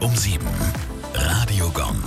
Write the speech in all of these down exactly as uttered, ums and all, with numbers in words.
um sieben. Radio Gong.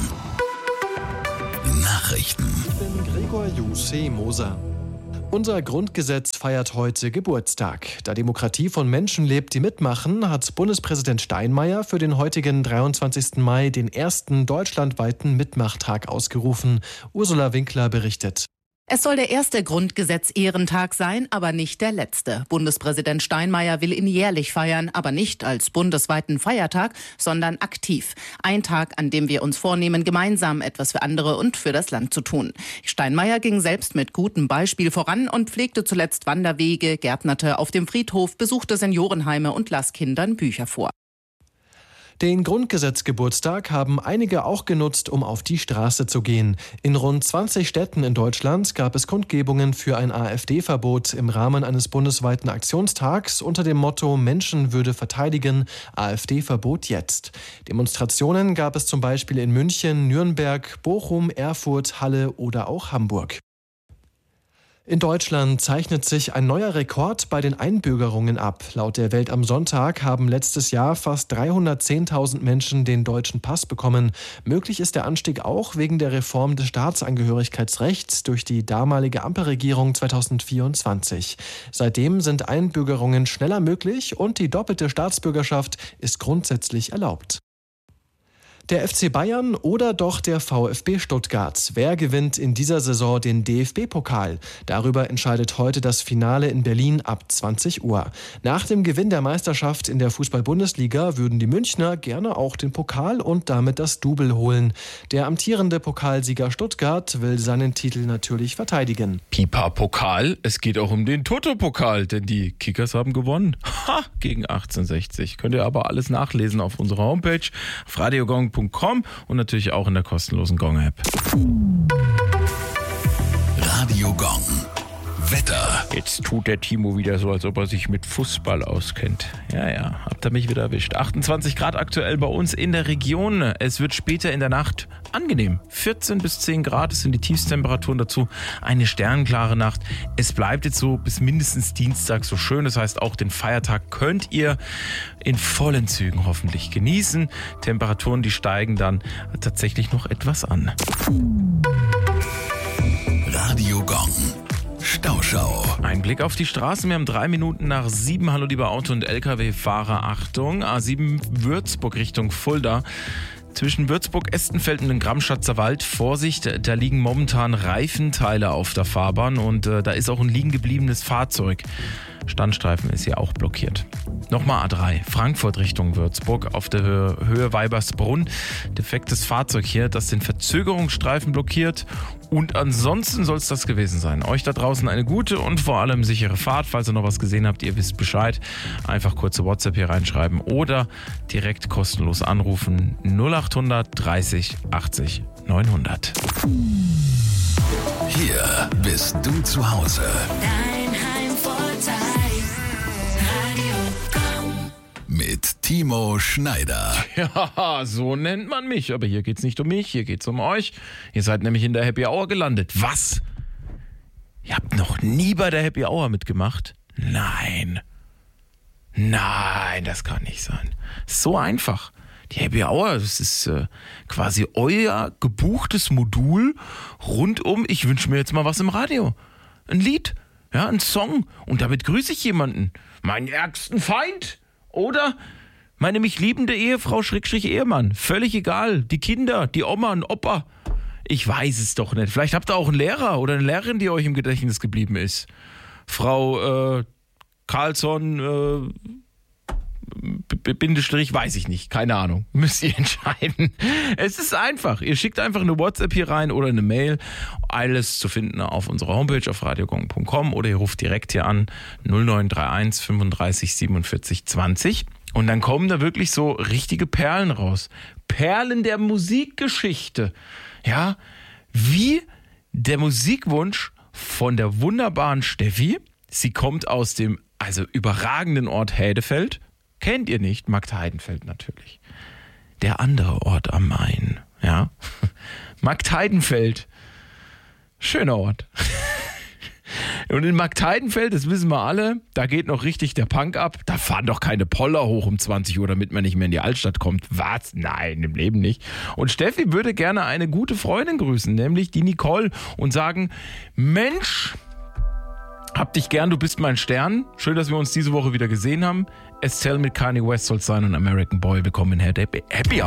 Nachrichten. Ich bin Gregor Jussi Moser. Unser Grundgesetz feiert heute Geburtstag. Da Demokratie von Menschen lebt, die mitmachen, hat Bundespräsident Steinmeier für den heutigen dreiundzwanzigsten Mai den ersten deutschlandweiten Mitmachtag ausgerufen. Ursula Winkler berichtet. Es soll der erste Grundgesetz-Ehrentag sein, aber nicht der letzte. Bundespräsident Steinmeier will ihn jährlich feiern, aber nicht als bundesweiten Feiertag, sondern aktiv. Ein Tag, an dem wir uns vornehmen, gemeinsam etwas für andere und für das Land zu tun. Steinmeier ging selbst mit gutem Beispiel voran und pflegte zuletzt Wanderwege, gärtnerte auf dem Friedhof, besuchte Seniorenheime und las Kindern Bücher vor. Den Grundgesetzgeburtstag haben einige auch genutzt, um auf die Straße zu gehen. In rund zwanzig Städten in Deutschland gab es Kundgebungen für ein AfD-Verbot im Rahmen eines bundesweiten Aktionstags unter dem Motto Menschenwürde verteidigen, AfD-Verbot jetzt. Demonstrationen gab es zum Beispiel in München, Nürnberg, Bochum, Erfurt, Halle oder auch Hamburg. In Deutschland zeichnet sich ein neuer Rekord bei den Einbürgerungen ab. Laut der Welt am Sonntag haben letztes Jahr fast dreihundertzehntausend Menschen den deutschen Pass bekommen. Möglich ist der Anstieg auch wegen der Reform des Staatsangehörigkeitsrechts durch die damalige Ampelregierung zweitausendvierundzwanzig. Seitdem sind Einbürgerungen schneller möglich und die doppelte Staatsbürgerschaft ist grundsätzlich erlaubt. Der F C Bayern oder doch der VfB Stuttgart? Wer gewinnt in dieser Saison den D F B-Pokal? Darüber entscheidet heute das Finale in Berlin ab zwanzig Uhr. Nach dem Gewinn der Meisterschaft in der Fußball-Bundesliga würden die Münchner gerne auch den Pokal und damit das Double holen. Der amtierende Pokalsieger Stuttgart will seinen Titel natürlich verteidigen. Pipa Pokal, es geht auch um den Toto-Pokal, denn die Kickers haben gewonnen. Ha, gegen achtzehnhundertsechzig. Könnt ihr aber alles nachlesen auf unserer Homepage, auf radiogong punkt com und natürlich auch in der kostenlosen Gong-App. Radio Gong. Wetter. Jetzt tut der Timo wieder so, als ob er sich mit Fußball auskennt. Ja, ja, habt ihr mich wieder erwischt. achtundzwanzig Grad aktuell bei uns in der Region. Es wird später in der Nacht angenehm. vierzehn bis zehn Grad sind die Tiefstemperaturen, dazu eine sternklare Nacht. Es bleibt jetzt so bis mindestens Dienstag so schön. Das heißt, auch den Feiertag könnt ihr in vollen Zügen hoffentlich genießen. Temperaturen, die steigen dann tatsächlich noch etwas an. Radio Gong. Stauschau. Ein Blick auf die Straßen. Wir haben drei Minuten nach sieben. Hallo liebe Auto- und L K W-Fahrer. Achtung, A sieben Würzburg Richtung Fulda. Zwischen Würzburg, Estenfeld und dem Grammschatzer Wald. Vorsicht, da liegen momentan Reifenteile auf der Fahrbahn und äh, da ist auch ein liegen gebliebenes Fahrzeug. Standstreifen ist hier auch blockiert. Nochmal A drei, Frankfurt Richtung Würzburg auf der Höhe, Höhe Weibersbrunn. Defektes Fahrzeug hier, das den Verzögerungsstreifen blockiert. Und ansonsten soll es das gewesen sein. Euch da draußen eine gute und vor allem sichere Fahrt. Falls ihr noch was gesehen habt, ihr wisst Bescheid. Einfach kurze WhatsApp hier reinschreiben oder direkt kostenlos anrufen. null achthundert dreißig achtzig neunhundert. Hier bist du zu Hause. Dein Heimvorteil. Radio Gong. Mit Timo Schneider. Ja, so nennt man mich. Aber hier geht's nicht um mich, hier geht's um euch. Ihr seid nämlich in der Happy Hour gelandet. Was? Ihr habt noch nie bei der Happy Hour mitgemacht? Nein. Nein, das kann nicht sein. So einfach. Die Happy Hour, das ist äh, quasi euer gebuchtes Modul rund um, ich wünsche mir jetzt mal was im Radio. Ein Lied, ja, ein Song. Und damit grüße ich jemanden. Meinen ärgsten Feind. Oder meine mich liebende Ehefrau Schrägstrich Ehemann. Völlig egal. Die Kinder, die Oma und Opa. Ich weiß es doch nicht. Vielleicht habt ihr auch einen Lehrer oder eine Lehrerin, die euch im Gedächtnis geblieben ist. Frau äh, Carlsson, äh, B- Bindestrich, weiß ich nicht. Keine Ahnung. Müsst ihr entscheiden. Es ist einfach. Ihr schickt einfach eine WhatsApp hier rein oder eine Mail. Alles zu finden auf unserer Homepage auf radiogong punkt com oder ihr ruft direkt hier an null neun drei eins fünfunddreißig siebenundvierzig zwanzig. Und dann kommen da wirklich so richtige Perlen raus. Perlen der Musikgeschichte. Ja, wie der Musikwunsch von der wunderbaren Steffi. Sie kommt aus dem also überragenden Ort Hädefeld. Kennt ihr nicht? Markt Heidenfeld natürlich. Der andere Ort am Main. Ja, Markt Heidenfeld. Schöner Ort. Und in Marktheidenfeld, das wissen wir alle, da geht noch richtig der Punk ab. Da fahren doch keine Poller hoch um zwanzig Uhr, damit man nicht mehr in die Altstadt kommt. Was? Nein, im Leben nicht. Und Steffi würde gerne eine gute Freundin grüßen, nämlich die Nicole, und sagen, Mensch, hab dich gern, du bist mein Stern. Schön, dass wir uns diese Woche wieder gesehen haben. Estelle mit Kanye West soll sein und American Boy. Willkommen in Happy Hour.